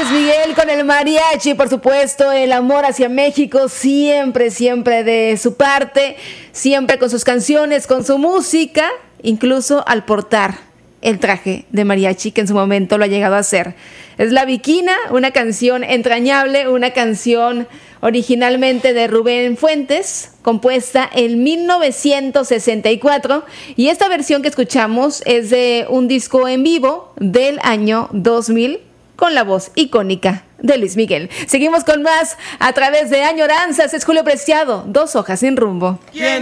Luis Miguel con el mariachi, por supuesto, el amor hacia México, siempre, siempre de su parte, siempre con sus canciones, con su música, incluso al portar el traje de mariachi que en su momento lo ha llegado a hacer. Es La Bikina, una canción entrañable, una canción originalmente de Rubén Fuentes, compuesta en 1964, y esta versión que escuchamos es de un disco en vivo del año 2000 con la voz icónica de Luis Miguel. Seguimos con más a través de Añoranzas. Es Julio Preciado, Dos Hojas sin Rumbo.